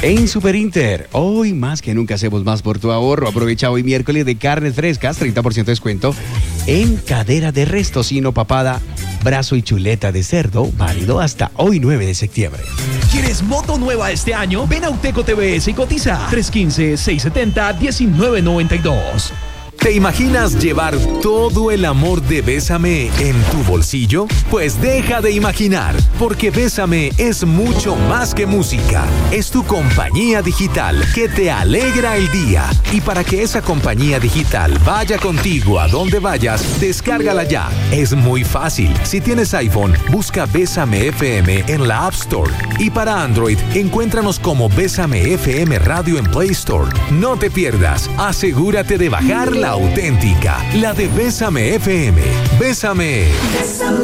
En Super Inter, hoy más que nunca hacemos más por tu ahorro. Aprovecha hoy miércoles de carnes frescas, 30% de descuento en cadera de res, tocino, papada, brazo y chuleta de cerdo, válido hasta hoy 9 de septiembre. ¿Quieres moto nueva este año? Ven a Uteco TVS y cotiza. 315-670-1992. ¿Te imaginas llevar todo el amor de Bésame en tu bolsillo? Pues deja de imaginar, porque Bésame es mucho más que música. Es tu compañía digital que te alegra el día. Y para que esa compañía digital vaya contigo a donde vayas, descárgala ya. Es muy fácil. Si tienes iPhone, busca Bésame FM en la App Store. Y para Android, encuéntranos como Bésame FM Radio en Play Store. No te pierdas. Asegúrate de bajar la auténtica, la de Bésame FM. Bésame.